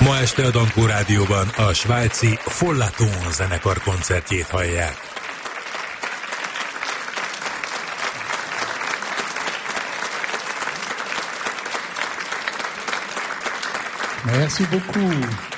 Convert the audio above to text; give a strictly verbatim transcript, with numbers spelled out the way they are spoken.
Ma este a Dankó Rádióban a svájci Follaton zenekar koncertjét hallják. Merci beaucoup.